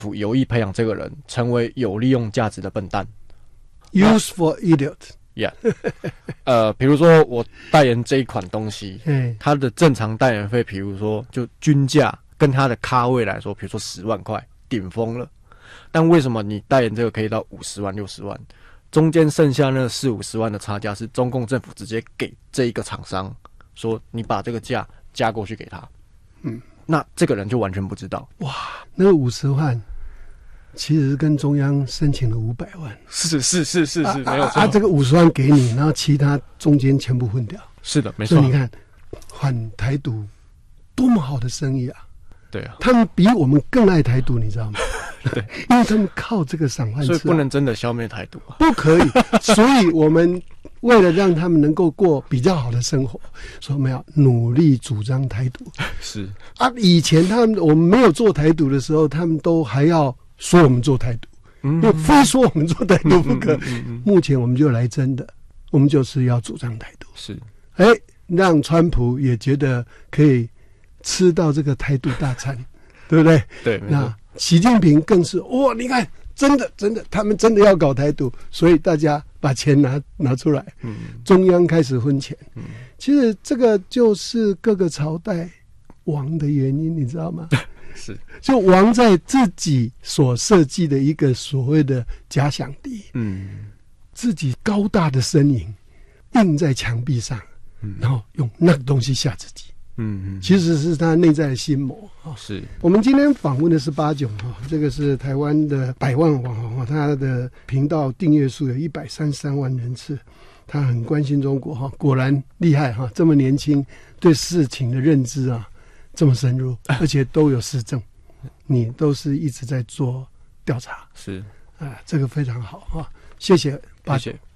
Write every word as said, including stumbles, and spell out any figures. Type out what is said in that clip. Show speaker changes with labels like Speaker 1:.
Speaker 1: 有意培养这个人成为有利用价值的笨蛋
Speaker 2: ，useful idiot。Yeah，
Speaker 1: 呃，比如说我代言这一款东西，它的正常代言费，比如说就均价跟它的咖位来说，比如说十万块，顶峰了。但为什么你代言这个可以到五十万、六十万？中间剩下那四五十万的差价是中共政府直接给这一个厂商说，你把这个价加过去给他。嗯，那这个人就完全不知道。
Speaker 2: 哇，那个五十万其实跟中央申请了五百万。
Speaker 1: 是是是是是，
Speaker 2: 啊、
Speaker 1: 没有错。
Speaker 2: 啊，这个五十万给你，然后其他中间全部混掉。
Speaker 1: 是的，没错。
Speaker 2: 所以你看，反台独多么好的生意啊！
Speaker 1: 对啊，
Speaker 2: 他们比我们更爱台独，你知道吗？
Speaker 1: 对，
Speaker 2: 因为他们靠这个赏饭吃、啊，
Speaker 1: 所以不能真的消灭台独啊，
Speaker 2: 不可以。所以我们为了让他们能够过比较好的生活，所以我们要努力主张台独。
Speaker 1: 是
Speaker 2: 啊，以前他们我们没有做台独的时候，他们都还要说我们做台独，嗯，又非说我们做台独不可。嗯嗯嗯、目前我们就来真的，我们就是要主张台独。
Speaker 1: 是，
Speaker 2: 哎，让川普也觉得可以吃到这个台独大餐，对不对？
Speaker 1: 对，
Speaker 2: 那习近平更是哇，你看，真的真的，他们真的要搞台独，所以大家把钱拿拿出来，嗯，中央开始分钱。嗯，其实这个就是各个朝代亡的原因，你知道吗？
Speaker 1: 是，
Speaker 2: 就亡在自己所设计的一个所谓的假想敌，嗯，自己高大的身影印在墙壁上，嗯，然后用那个东西吓自己。嗯嗯，其实是他内在的心魔啊。
Speaker 1: 是
Speaker 2: 我们今天访问的是八炯哈，这个是台湾的百万网红，他的频道订阅数有一百三十三万人次，他很关心中国哈，果然厉害哈，这么年轻，对事情的认知啊这么深入，而且都有实证，你都是一直在做调查，
Speaker 1: 是
Speaker 2: 啊，这个非常好哈，谢谢八炯。